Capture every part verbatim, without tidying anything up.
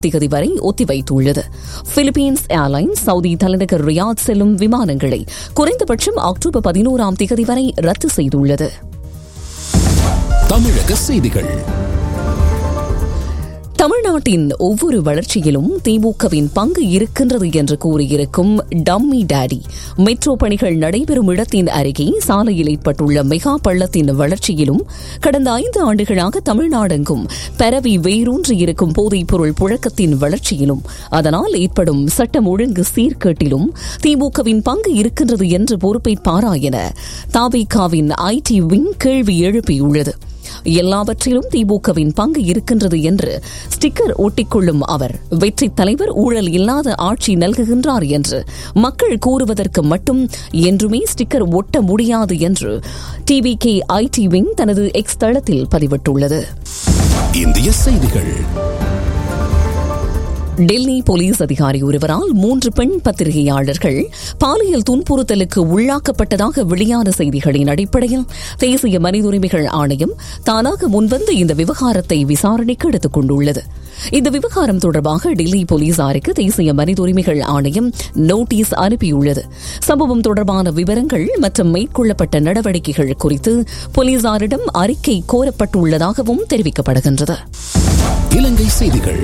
திகதி வரை ஒத்திவைத்துள்ளது. பிலிப்பீன்ஸ் ஏர்லைன்ஸ் சவுதி தலைநகர் ரியாத் செல்லும் விமானங்களை குறைந்தபட்சம் அக்டோபர் பதினோராம் திகதி வரை ரத்து செய்துள்ளது. தமிழக செய்திகள். தமிழ்நாட்டின் ஒவ்வொரு வளர்ச்சியிலும் திமுகவின் பங்கு இருக்கின்றது என்று கூறியிருக்கும் டம்மி டாடி மெட்ரோ பணிகள் நடைபெறும் இடத்தின் அருகே சாலையில் ஏற்பட்டுள்ள மெகா பள்ளத்தின் வளர்ச்சியிலும் கடந்த ஐந்து ஆண்டுகளாக தமிழ்நாடெங்கும் பரவி வேரூன்றி இருக்கும் போதைப் பொருள் புழக்கத்தின் வளர்ச்சியிலும் அதனால் ஏற்படும் சட்டம் ஒழுங்கு சீர்கேட்டிலும் திமுகவின் பங்கு இருக்கின்றது என்று பொறுப்பேற்பாரா என தாவேகாவின் ஐடி விங் கேள்வி எழுப்பியுள்ளது. எல்லாவற்றிலும் திமுகவின் பங்கு இருக்கின்றது என்று ஸ்டிக்கர் ஒட்டிக்கொள்ளும் அவர் வெற்றி தலைவர் ஊழல் இல்லாத ஆட்சி நல்குகின்றார் என்று மக்கள் கூறுவதற்கு மட்டும் என்றுமே ஸ்டிக்கர் ஒட்ட முடியாது என்று டிவிகே ஐடி விங் தனது எக்ஸ் தளத்தில் பதிவிட்டுள்ளது. இந்திய செய்திகள். டெல்லி போலீஸ் அதிகாரி ஒருவரால் மூன்று பெண் பத்திரிகையாளர்கள் பாலியல் துன்புறுத்தலுக்கு உள்ளாக்கப்பட்டதாக வெளியான செய்திகளின் அடிப்படையில் தேசிய மனித உரிமைகள் ஆணையம் தானாக முன்வந்து இந்த விவகாரத்தை விசாரணைக்கு எடுத்துக் கொண்டுள்ளது. இந்த விவகாரம் தொடர்பாக டெல்லி போலீசாருக்கு தேசிய மனித உரிமைகள் ஆணையம் நோட்டீஸ் அனுப்பியுள்ளது. சம்பவம் தொடர்பான விவரங்கள் மற்றும் மேற்கொள்ளப்பட்ட நடவடிக்கைகள் குறித்து போலீசாரிடம் அறிக்கை கோரப்பட்டுள்ளதாகவும் தெரிவிக்கப்படுகின்றது. இலங்கை செய்திகள்.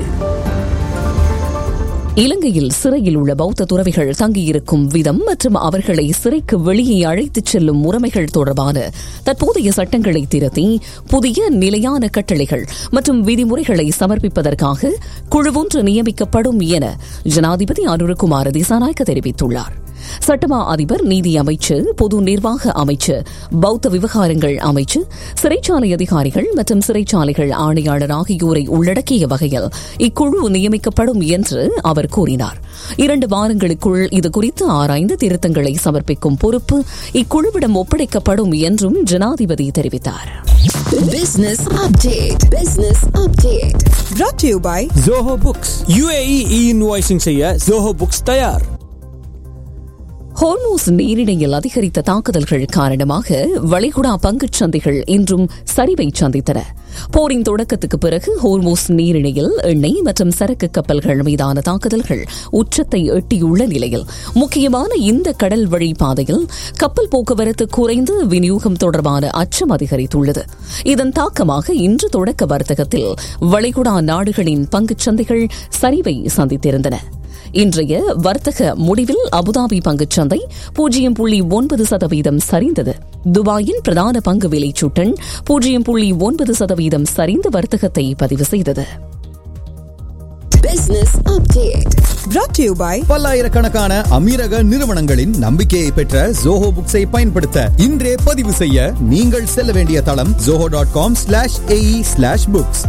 இலங்கையில் சிறையில் உள்ள பௌத்த துறவிகள் தங்கியிருக்கும் விதம் மற்றும் அவர்களை சிறைக்கு வெளியே அழைத்துச் செல்லும் முறைமைகள் தொடர்பான தற்போதைய சட்டங்களை திருத்தி புதிய நிலையான கட்டளைகள் மற்றும் விதிமுறைகளை சமர்ப்பிப்பதற்காக குழுவொன்று நியமிக்கப்படும் என ஜனாதிபதி அனுரகுமார திசாநாயக்க தெரிவித்துள்ளார். சட்டமா அதிபர், நீதி அமைச்சு, பொது நிர்வாக அமைச்சு, பௌத்த விவகாரங்கள் அமைச்சு, சிறைச்சாலை அதிகாரிகள் மற்றும் சிறைச்சாலைகள் ஆணையாளர் ஆகியோரை உள்ளடக்கிய வகையில் இக்குழு நியமிக்கப்படும் என்று அவர் கூறினார். இரண்டு வாரங்களுக்குள் இதுகுறித்து ஆராய்ந்து திருத்தங்களை சமர்ப்பிக்கும் பொறுப்பு இக்குழுவிடம் ஒப்படைக்கப்படும் என்றும் ஜனாதிபதி தெரிவித்தார். Business update. Business update. Brought to you by Zoho Books. U A E e-invoicing செய்ய Zoho Books தயார். ஹோர்மூஸ் நீரிணையில் அதிகரித்த தாக்குதல்கள் காரணமாக வளைகுடா பங்குச் சந்தைகள் இன்றும் சரிவை சந்தித்தன. போரின் தொடக்கத்துக்கு பிறகு ஹோர்மூஸ் நீரிணையில் எண்ணெய் மற்றும் சரக்கு கப்பல்கள் மீதான தாக்குதல்கள் உச்சத்தை எட்டியுள்ள நிலையில் முக்கியமான இந்த கடல் வழி பாதையில் கப்பல் போக்குவரத்து குறைந்து விநியோகம் தொடர்பான அச்சம் அதிகரித்துள்ளது. இதன் தாக்கமாக இன்று தொடக்க வர்த்தகத்தில் வளைகுடா நாடுகளின் பங்குச் சந்தைகள் சரிவை சந்தித்திருந்தன. இன்றைய வர்த்தக முடிவில் அபுதாபி பங்குச்சந்தை பூஜ்ஜியம் புள்ளி ஒன்பது சதவீதம் சரிந்தது. துபாயின் பிரதான பங்கு விலைச்சூட்டன் பூஜ்ஜியம் புள்ளி ஒன்பது சதவீதம் சரிந்த வர்த்தகத்தை பதிவு செய்தது. Business update. Brought to you by பல்லாயிரக்கணக்கான அமீரக நிறுவனங்களின் நம்பிக்கையை பெற்ற ஜோஹோ புக்ஸை பயன்படுத்த இன்றே பதிவு செய்ய நீங்கள் செல்ல வேண்டிய தளம் zoho dot com slash AE slash books.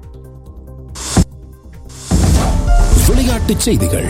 விளையாட்டுச் செய்திகள்.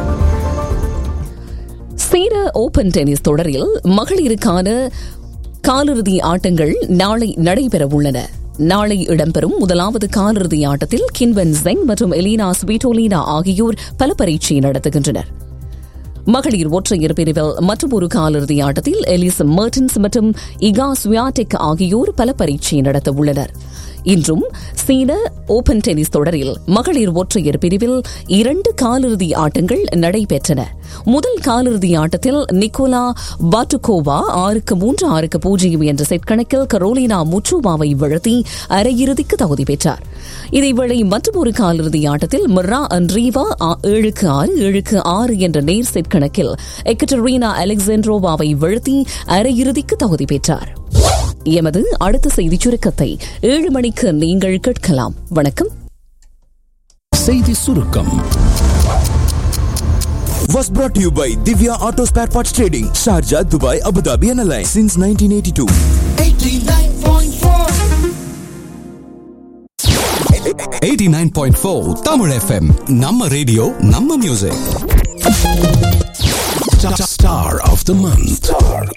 சீன ஓபன் டென்னிஸ் தொடரில் மகளிருக்கான காலிறுதி ஆட்டங்கள் நாளை நடைபெறவுள்ளன. நாளை இடம்பெறும் முதலாவது காலிறுதி ஆட்டத்தில் கின்வென் ஜெங் மற்றும் எலினா ஸ்வீட்டோலினா ஆகியோர் பல பரீட்சை நடத்துகின்றனர். மகளிர் ஒற்றையர் பிரிவில் மற்றும் ஒரு காலிறுதி ஆட்டத்தில் எலிஸ் மெர்டன்ஸ் மற்றும் இகா ஸ்வியாடெக் ஆகியோர் பல பரீட்சை நடத்தவுள்ளனர். இன்றும் சீன ஓபன் டென்னிஸ் தொடரில் மகளிர் ஒற்றையர் பிரிவில் இரண்டு காலிறுதி ஆட்டங்கள் நடைபெற்றன. முதல் காலிறுதி ஆட்டத்தில் நிக்கோலா பாட்டுகோவா ஆறுக்கு மூன்று ஆறுக்கு பூஜ்ஜியம் என்ற செட் கணக்கில் கரோலினா முச்சோவாவை வீழ்த்தி அரையிறுதிக்கு தகுதி பெற்றார். இதேவேளை மற்றொரு காலிறுதி ஆட்டத்தில் மிர்ரா அன்ரீவா ஏழுக்கு ஆறு ஏழுக்கு ஆறு என்ற நேர் செட் கணக்கில் எக்கட்டரீனா அலெக்சாண்ட்ரோவாவை வீழ்த்தி அரையிறுதிக்கு தகுதி பெற்றார். எமது அடுத்த செய்தி சுருக்கத்தை ஏழு மணிக்கு நீங்கள் கேட்கலாம். வணக்கம். செய்தி சுருக்கம் was brought to you by Divya Auto Spare Parts Trading, Sharjah, Dubai, Abu Dhabi and Alliance since nineteen eighty-two. eighty-nine point four eighty-nine point four Tamil F M. நம்ம ரேடியோ, நம்ம music. Star of the month. Star